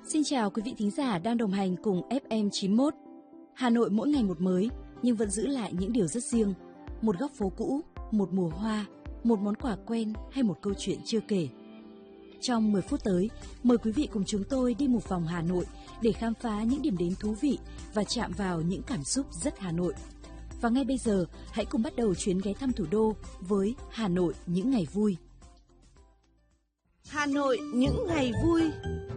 Xin chào quý vị thính giả đang đồng hành cùng FM 91. Hà Nội mỗi ngày một mới, nhưng vẫn giữ lại những điều rất riêng. Một góc phố cũ, một mùa hoa, một món quà quen hay một câu chuyện chưa kể. Trong 10 phút tới, mời quý vị cùng chúng tôi đi một vòng Hà Nội để khám phá những điểm đến thú vị và chạm vào những cảm xúc rất Hà Nội. Và ngay bây giờ, hãy cùng bắt đầu chuyến ghé thăm thủ đô với Hà Nội những ngày vui. Hà Nội những ngày vui.